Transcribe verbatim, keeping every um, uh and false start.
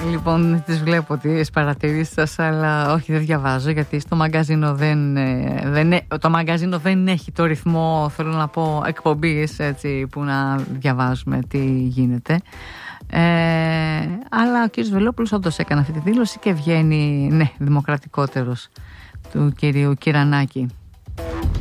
Λοιπόν, τις βλέπω τις παρατηρήσεις σας, αλλά όχι, δεν διαβάζω, γιατί στο μαγκαζίνο δεν, δεν, το μαγκαζίνο δεν έχει το ρυθμό, θέλω να πω, εκπομπής, έτσι, που να διαβάζουμε τι γίνεται. Ε, αλλά ο κ. Βελόπουλος όντως έκανε αυτή τη δήλωση και βγαίνει, ναι, δημοκρατικότερος του κυρίου Κυρανάκη.